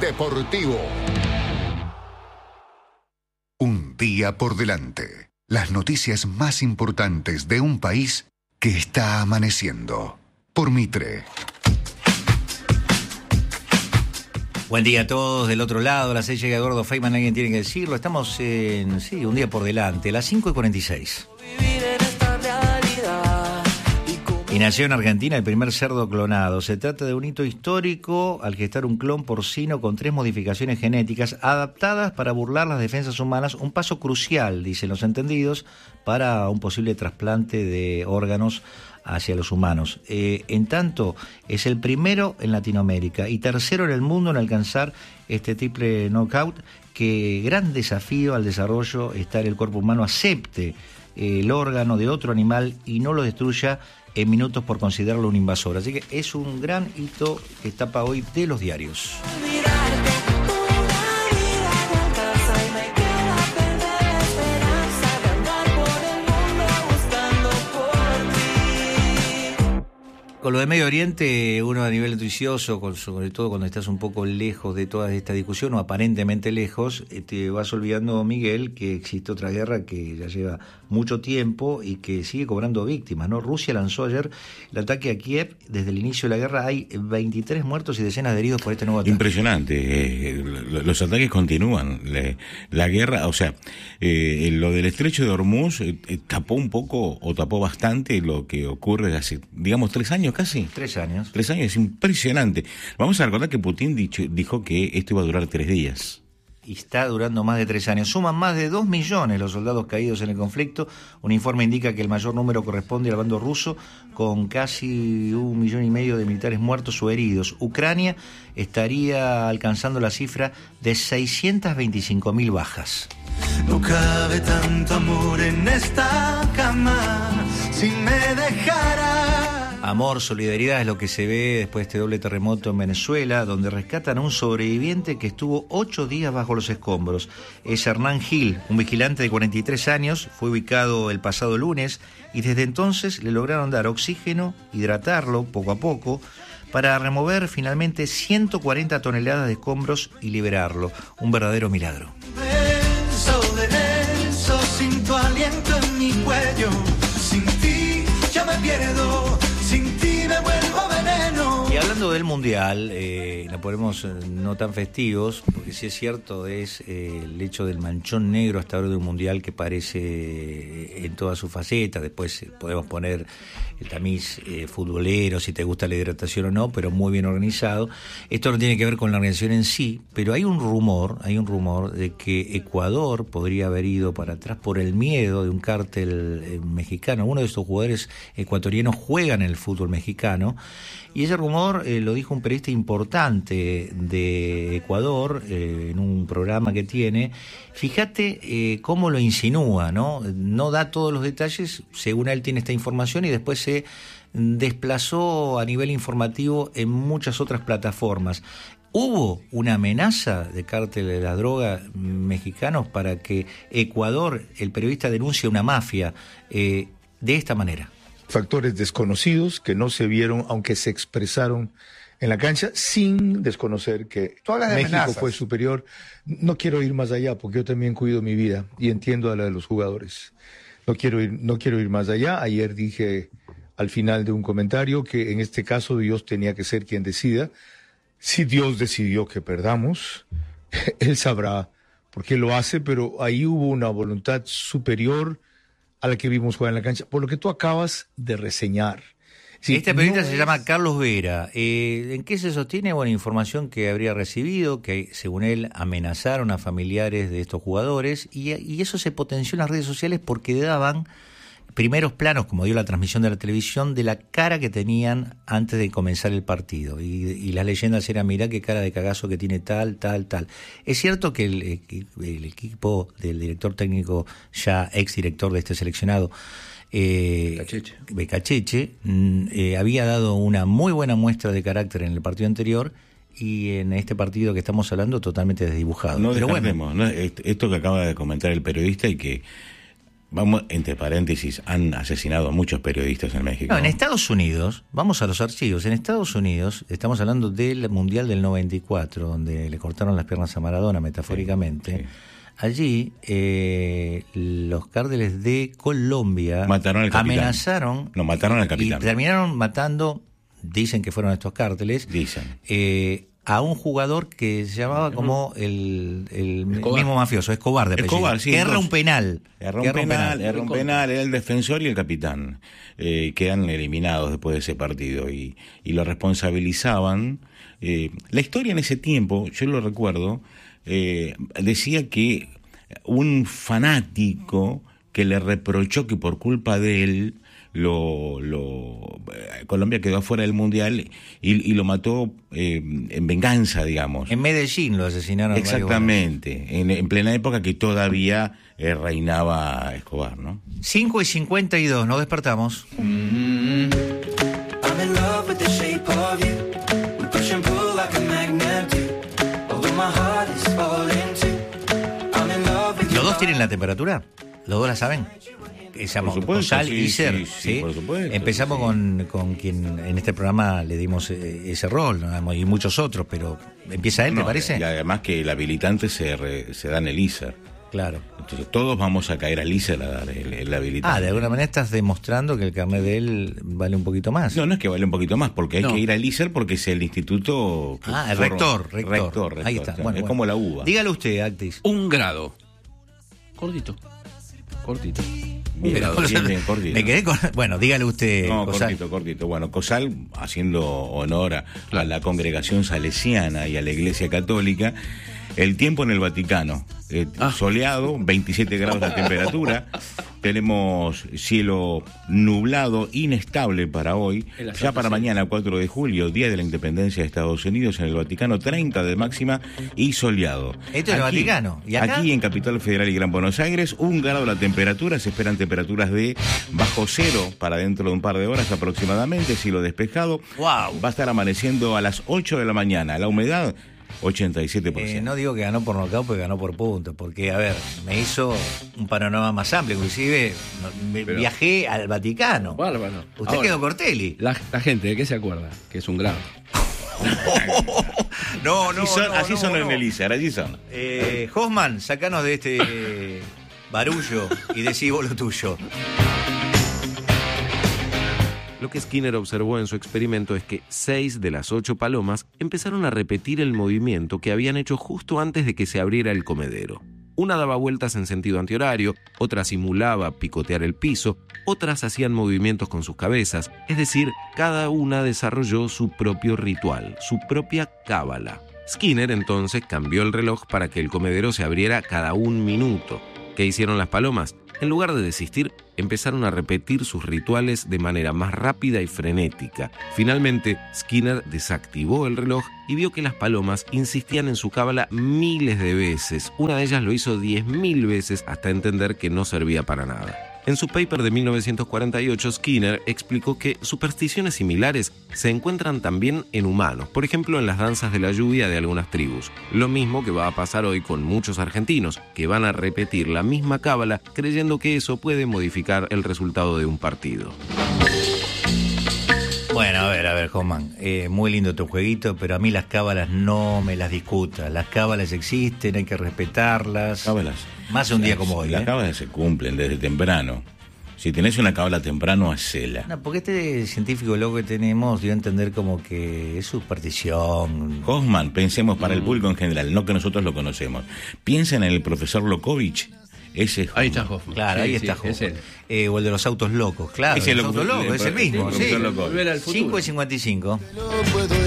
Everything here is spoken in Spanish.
deportivo. Un día por delante. Las noticias más importantes de un país que está amaneciendo. Por Mitre. Buen día a todos del otro lado. A las 6 llega Eduardo Feynman, alguien tiene que decirlo. Estamos en, un día por delante, las 5:46. Y nació en Argentina el primer cerdo clonado. Se trata de un hito histórico al gestar un clon porcino con 3 modificaciones genéticas adaptadas para burlar las defensas humanas. Un paso crucial, dicen los entendidos, para un posible trasplante de órganos hacia los humanos. En tanto, es el primero en Latinoamérica y tercero en el mundo en alcanzar este triple knockout. Que gran desafío al desarrollo está en el cuerpo humano acepte el órgano de otro animal y no lo destruya en minutos por considerarlo un invasor. Así que es un gran hito que tapa hoy de los diarios. Con lo de Medio Oriente, uno a nivel noticioso, sobre todo cuando estás un poco lejos de toda esta discusión, o aparentemente lejos, te vas olvidando, Miguel, que existe otra guerra que ya lleva mucho tiempo y que sigue cobrando víctimas, ¿no? Rusia lanzó ayer el ataque a Kiev. Desde el inicio de la guerra hay 23 muertos y decenas de heridos por este nuevo ataque. Impresionante. Los ataques continúan. La guerra, o sea, lo del estrecho de Hormuz tapó un poco, o tapó bastante lo que ocurre hace, digamos, 3 años casi. 3 años. 3 años, es impresionante. Vamos a recordar que Putin dijo que esto iba a durar 3 días. Y está durando más de 3 años. Suman más de 2 millones los soldados caídos en el conflicto. Un informe indica que el mayor número corresponde al bando ruso, con casi 1,5 millones de militares muertos o heridos. Ucrania estaría alcanzando la cifra de 625.000 bajas. No cabe tanto amor en esta cama, si me dejara. Amor, solidaridad es lo que se ve después de este doble terremoto en Venezuela, donde rescatan a un sobreviviente que estuvo 8 días bajo los escombros. Es Hernán Gil, un vigilante de 43 años, fue ubicado el pasado lunes y desde entonces le lograron dar oxígeno, hidratarlo poco a poco, para remover finalmente 140 toneladas de escombros y liberarlo. Un verdadero milagro. Beso, sin tu aliento en mi cuello, sin ti ya me pierdo. Sin ti me vuelvo veneno. Y hablando del Mundial, nos ponemos no tan festivos, porque sí es cierto, es el hecho del manchón negro hasta ahora de un Mundial que parece en todas sus facetas. Después podemos poner el tamiz futbolero, si te gusta la hidratación o no, pero muy bien organizado. Esto no tiene que ver con la organización en sí, pero hay un rumor de que Ecuador podría haber ido para atrás por el miedo de un cártel mexicano. Uno de estos jugadores ecuatorianos juega en el fútbol mexicano, y ese rumor lo dijo un periodista importante de Ecuador en un programa que tiene. Fíjate cómo lo insinúa, ¿no? No da todos los detalles, según él tiene esta información, y después se desplazó a nivel informativo en muchas otras plataformas. ¿Hubo una amenaza de cártel de la droga mexicanos para que Ecuador, el periodista, denuncie una mafia de esta manera? Factores desconocidos que no se vieron, aunque se expresaron en la cancha, sin desconocer que México amenazas fue superior. No quiero ir más allá, porque yo también cuido mi vida y entiendo a la de los jugadores. No quiero ir más allá. Ayer dije al final de un comentario que en este caso Dios tenía que ser quien decida. Si Dios decidió que perdamos, Él sabrá por qué lo hace, pero ahí hubo una voluntad superior a la que vimos jugar en la cancha, por lo que tú acabas de reseñar. Sí, este periodista se llama Carlos Vera. ¿En qué se sostiene? Bueno, información que habría recibido, que según él amenazaron a familiares de estos jugadores, y eso se potenció en las redes sociales porque daban primeros planos, como dio la transmisión de la televisión, de la cara que tenían antes de comenzar el partido. Y las leyendas eran, mirá qué cara de cagazo que tiene tal. Es cierto que el equipo del director técnico, ya exdirector de este seleccionado, Becacheche, había dado una muy buena muestra de carácter en el partido anterior, y en este partido que estamos hablando totalmente desdibujado. No descartemos, ¿no? Esto que acaba de comentar el periodista, y que Vamos, entre paréntesis, han asesinado a muchos periodistas en México. No, en Estados Unidos, vamos a los archivos, en Estados Unidos, estamos hablando del Mundial del 94, donde le cortaron las piernas a Maradona, metafóricamente. Sí. Allí, los cárteles de Colombia mataron al capitán. Amenazaron. No, mataron al capitán. Y terminaron matando, dicen que fueron estos cárteles. Dicen. A un jugador que se llamaba como el mismo mafioso, Escobar de apellido. Escobar, sí. Que erra un penal. Erra un penal, era el defensor y el capitán. Quedan eliminados después de ese partido y lo responsabilizaban. La historia en ese tiempo, yo lo recuerdo, decía que un fanático que le reprochó que por culpa de él Colombia quedó afuera del Mundial y lo mató en venganza, digamos. En Medellín lo asesinaron. Exactamente, en plena época que todavía reinaba Escobar, ¿no? 5:52, nos despertamos. I'm in love with the shape of you. We push and pull like a magnet do. Although my heart is falling too. I'm in love with you. ¿Los dos tienen la temperatura? ¿Los dos la saben? Cosal y Ser, ¿sí? Por supuesto. Empezamos con quien en este programa le dimos ese rol, ¿no? Y muchos otros, pero empieza él, ¿te parece? Y además que el habilitante se da en el ISER. Claro. Entonces todos vamos a caer al ISER a dar el habilitante. De alguna manera estás demostrando que el carnet de él vale un poquito más. No es que vale un poquito más, porque hay que ir al ISER porque es el instituto... el rector. Ahí está. Bueno, como la uva. Dígalo usted, Actis. 1 grado. Cortito. Bien, cortito. Me quedé con... Bueno, dígale usted, Cosal. Cortito. Bueno, Cosal, haciendo honor a la congregación salesiana y a la Iglesia Católica, el tiempo en el Vaticano, soleado, 27 grados de temperatura, tenemos cielo nublado, inestable para hoy, ya para mañana, 4 de julio, Día de la Independencia de Estados Unidos, en el Vaticano, 30 de máxima y soleado. Esto es el Vaticano. ¿Y acá? Aquí en Capital Federal y Gran Buenos Aires, 1 grado la temperatura, se esperan temperaturas de bajo cero para dentro de un par de horas aproximadamente, cielo despejado. Wow. Va a estar amaneciendo a las 8 de la mañana, la humedad 87%. No digo que ganó por nocaut, porque ganó por puntos, porque, a ver, me hizo un panorama más amplio, inclusive viajé al Vaticano. Bárbaro. Usted Ahora, quedó Cortelli. La gente, ¿de qué se acuerda? Que es 1 grado. Así son en el ISER, allí son. Hoffman, sacanos de este barullo y decí vos lo tuyo. Lo que Skinner observó en su experimento es que 6 de las 8 palomas empezaron a repetir el movimiento que habían hecho justo antes de que se abriera el comedero. Una daba vueltas en sentido antihorario, otra simulaba picotear el piso, otras hacían movimientos con sus cabezas, es decir, cada una desarrolló su propio ritual, su propia cábala. Skinner entonces cambió el reloj para que el comedero se abriera cada 1 minuto. ¿Qué hicieron las palomas? En lugar de desistir, empezaron a repetir sus rituales de manera más rápida y frenética. Finalmente, Skinner desactivó el reloj y vio que las palomas insistían en su cábala miles de veces. Una de ellas lo hizo 10.000 veces hasta entender que no servía para nada. En su paper de 1948, Skinner explicó que supersticiones similares se encuentran también en humanos, por ejemplo en las danzas de la lluvia de algunas tribus. Lo mismo que va a pasar hoy con muchos argentinos, que van a repetir la misma cábala creyendo que eso puede modificar el resultado de un partido. Bueno, a ver, Hoffman, muy lindo tu jueguito, pero a mí las cábalas no me las discutas. Las cábalas existen, hay que respetarlas. Cábalas. Más un día como hoy. Las cábalas se cumplen desde temprano. Si tenés una cábala temprano, hacela. No, porque este científico loco que tenemos dio a entender como que es superstición. Hoffman, pensemos para el público en general, no que nosotros lo conocemos. Piensen en el profesor Lokovich. Ese es Hoffman. Ahí está Hoffman. Claro, ahí está Hoffman. O el de los autos locos, claro. Ese los autos locos, es el mismo. Sí. 5:55.